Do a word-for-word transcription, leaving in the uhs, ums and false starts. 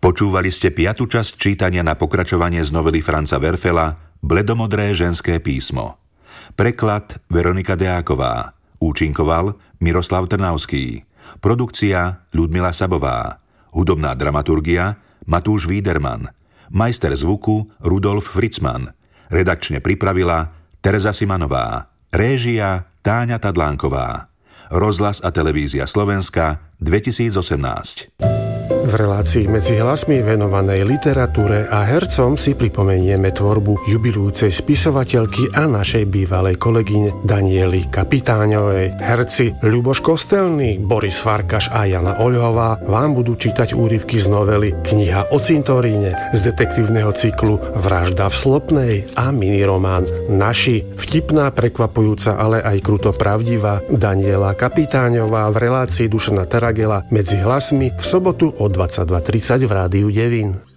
Počúvali ste piatu časť čítania na pokračovanie z novely Franza Werfela Bledomodré ženské písmo. Preklad Veronika Deáková. Účinkoval Miroslav Trnavský. Produkcia Ľudmila Sabová. Hudobná dramaturgia Matúš Víderman. Majster zvuku Rudolf Fritzman. Redakčne pripravila Tereza Simanová. Réžia Táňa Tadlánková. Rozhlas a televízia Slovenska dvetisícosemnásť. V relácii Medzi hlasmi venovanej literatúre a hercom si pripomenieme tvorbu jubilujúcej spisovateľky a našej bývalej kolegyne Daniely Kapitáňovej. Herci Ľuboš Kostelný, Boris Farkaš a Jana Oľhová vám budú čítať úryvky z novely Kniha o cintoríne, z detektívneho cyklu Vražda v Slopnej a miniromán Naši. Vtipná, prekvapujúca, ale aj kruto pravdivá Daniela Kapitáňová v relácii Dušana Taragela Medzi hlasmi v sobotu o dvadsaťdva tridsať v Rádiu Devín.